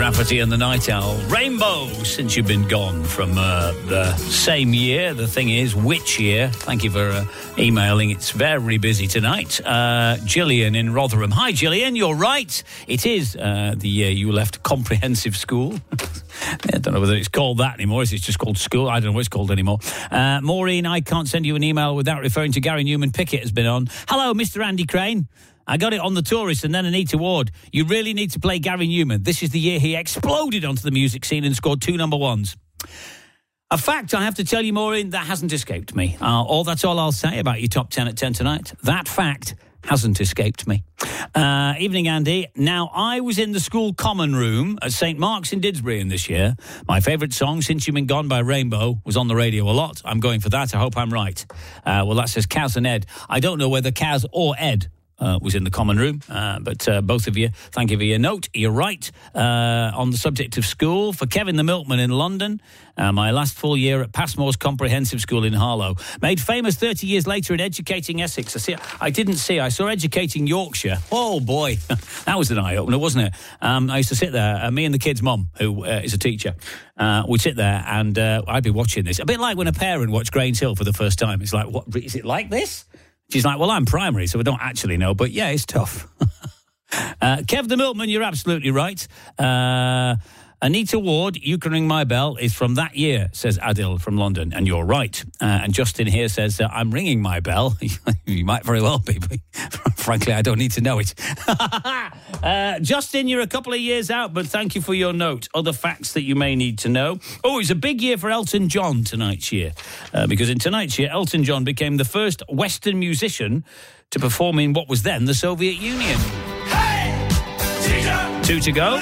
Rafferty and the Night Owl. Rainbow, since you've been gone from the same year. The thing is, which year? Thank you for emailing. It's very busy tonight. Gillian in Rotherham. Hi, Gillian. You're right. It is the year you left comprehensive school. I don't know whether it's called that anymore. Is it just called school? I don't know what it's called anymore. Maureen, I can't send you an email without referring to Gary Newman Pickett has been on. Hello, Mr. Andy Crane. I got it on The Tourist and then Anita Ward. You really need to play Gary Newman. This is the year he exploded onto the music scene and scored 2 number ones. A fact I have to tell you, Maureen, that hasn't escaped me. That's all I'll say about your top 10 at 10 tonight. That fact hasn't escaped me. Evening, Andy. Now, I was in the school common room at St. Mark's in Didsbury this year. My favourite song, Since You've Been Gone by Rainbow, was on the radio a lot. I'm going for that. I hope I'm right. Well, that says Kaz and Ed. I don't know whether Kaz or Ed was in the common room, but both of you, thank you for your note. You're right on the subject of school. For Kevin the Milkman in London, my last full year at Passmore's Comprehensive School in Harlow. Made famous 30 years later in Educating Essex. I saw Educating Yorkshire. Oh, boy. That was an eye-opener, wasn't it? I used to sit there, me and the kid's mum, who is a teacher, we'd sit there and I'd be watching this. A bit like when a parent watched Grange Hill for the first time. It's like, what, is it like this? She's like, well, I'm primary, so I don't actually know. But, yeah, it's tough. Kev the Milkman, you're absolutely right. Anita Ward, You Can Ring My Bell, is from that year, says Adil from London. And you're right. And Justin here says, I'm ringing my bell. You might very well be, but frankly, I don't need to know it. Justin, you're a couple of years out, but thank you for your note. Other facts that you may need to know. Oh, it's a big year for Elton John tonight's year. Because in tonight's year, Elton John became the first Western musician to perform in what was then the Soviet Union. Hey, teacher, 2 to go.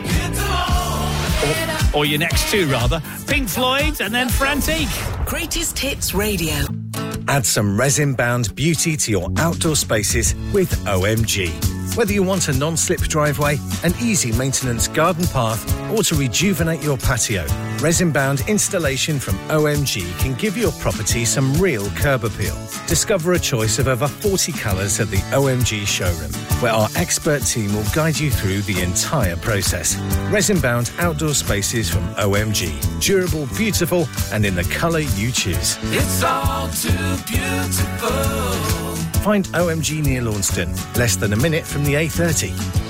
Or your next 2, rather. Pink Floyd and then Frantique. Greatest Hits Radio. Add some resin-bound beauty to your outdoor spaces with OMG. Whether you want a non-slip driveway, an easy maintenance garden path, or to rejuvenate your patio, resin-bound installation from OMG can give your property some real curb appeal. Discover a choice of over 40 colours at the OMG showroom, where our expert team will guide you through the entire process. Resin-bound outdoor spaces from OMG. Durable, beautiful, and in the colour you choose. It's all too beautiful. Find OMG near Launceston, less than a minute from the A30.